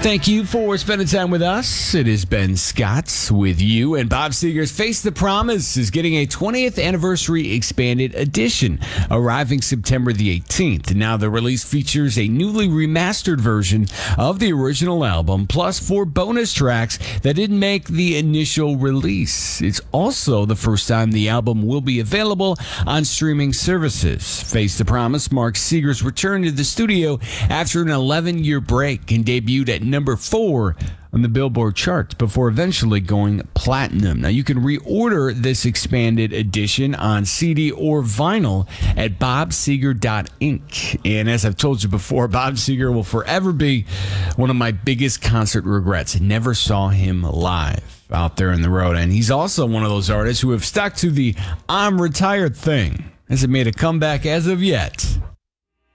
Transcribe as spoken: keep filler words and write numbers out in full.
Thank you for spending time with us. It is Ben Scott with you, and Bob Seger's Face the Promise is getting a twentieth anniversary expanded edition, arriving September the eighteenth. Now, the release features a newly remastered version of the original album, plus four bonus tracks that didn't make the initial release. It's also the first time the album will be available on streaming services. Face the Promise marks Seger's return to the studio after an eleven-year break and debuted at number four on the Billboard charts before eventually going platinum. Now, you can reorder this expanded edition on C D or vinyl at bob seger dot inc. And as I've told you before, Bob Seger will forever be one of my biggest concert regrets. I never saw him live out there in the road. And he's also one of those artists who have stuck to the I'm retired thing. Hasn't made a comeback as of yet.